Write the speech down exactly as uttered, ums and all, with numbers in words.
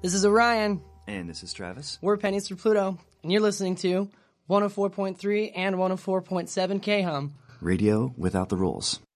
This is Orion. And this is Travis. We're Pennies for Pluto, and you're listening to one oh four point three and one oh four point seven K-Hum. Radio without the rules.